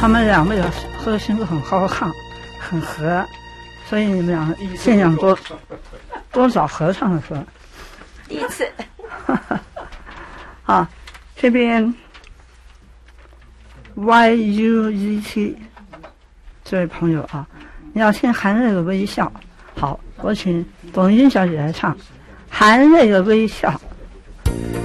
他们两个合的性格很好看，很合，所以你们俩尽量多找和尚的说。 第一次。 啊，这边 YUZT 这位朋友啊，你要听含泪的微笑。好，我请董云小姐来唱《含泪的微笑》。